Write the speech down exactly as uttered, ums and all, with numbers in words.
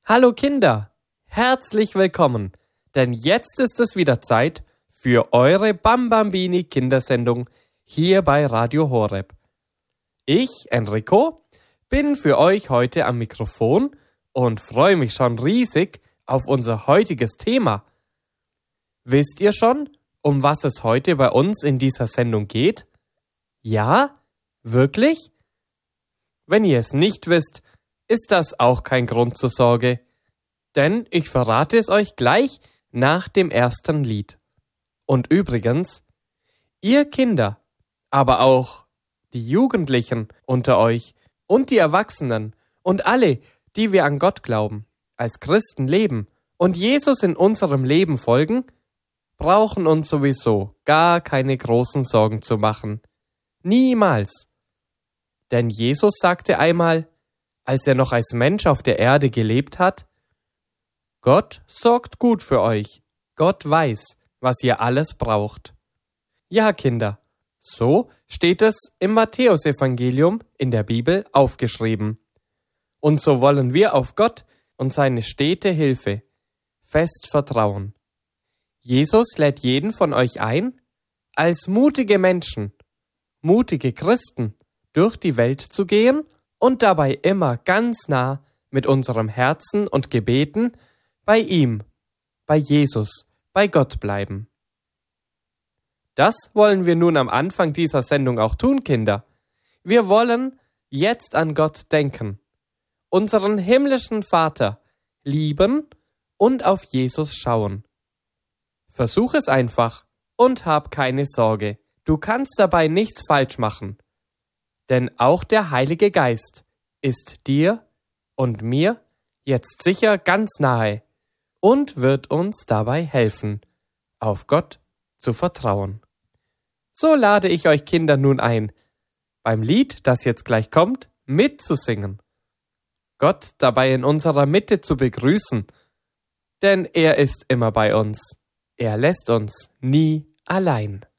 Hallo Kinder, herzlich willkommen, denn jetzt ist es wieder Zeit für eure Bambambini Kindersendung hier bei Radio Horeb. Ich, Enrico, bin für euch heute am Mikrofon und freue mich schon riesig auf unser heutiges Thema. Wisst ihr schon, um was es heute bei uns in dieser Sendung geht? Ja? Wirklich? Wenn ihr es nicht wisst, ist das auch kein Grund zur Sorge, denn ich verrate es euch gleich nach dem ersten Lied. Und übrigens, ihr Kinder, aber auch die Jugendlichen unter euch und die Erwachsenen und alle, die wir an Gott glauben, als Christen leben und Jesus in unserem Leben folgen, brauchen uns sowieso gar keine großen Sorgen zu machen. Niemals. Denn Jesus sagte einmal, als er noch als Mensch auf der Erde gelebt hat, Gott sorgt gut für euch. Gott weiß, was ihr alles braucht. Ja, Kinder, so steht es im Matthäusevangelium in der Bibel aufgeschrieben. Und so wollen wir auf Gott und seine stete Hilfe fest vertrauen. Jesus lädt jeden von euch ein, als mutige Menschen, mutige Christen, durch die Welt zu gehen und dabei immer ganz nah mit unserem Herzen und Gebeten bei ihm, bei Jesus, bei Gott bleiben. Das wollen wir nun am Anfang dieser Sendung auch tun, Kinder. Wir wollen jetzt an Gott denken, unseren himmlischen Vater lieben und auf Jesus schauen. Versuch es einfach und hab keine Sorge. Du kannst dabei nichts falsch machen. Denn auch der Heilige Geist ist dir und mir jetzt sicher ganz nahe und wird uns dabei helfen, auf Gott zu vertrauen. So lade ich euch Kinder nun ein, beim Lied, das jetzt gleich kommt, mitzusingen. Gott dabei in unserer Mitte zu begrüßen, denn er ist immer bei uns. Er lässt uns nie allein.